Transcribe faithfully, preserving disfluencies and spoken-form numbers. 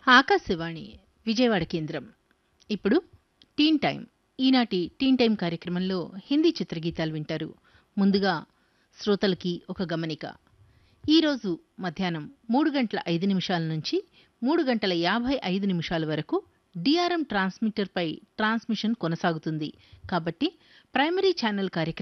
ఆకాశవాణి విజయవాడ కేంద్రం. ఇప్పుడు టీన్ టైం. ఈనాటి టీన్ టైం కార్యక్రమంలో హిందీ చిత్రగీతాలు వింటారు. ముందుగా శ్రోతలకి ఒక గమనిక. ఈరోజు మధ్యాహ్నం మూడు గంటల ఐదు నిమిషాల నుంచి మూడు గంటల యాభై ఐదు నిమిషాల వరకు డిఆర్ఎం ట్రాన్స్మిటర్పై ట్రాన్స్మిషన్ కొనసాగుతుంది. కాబట్టి ప్రైమరీ ఛానల్ కార్యక్రమం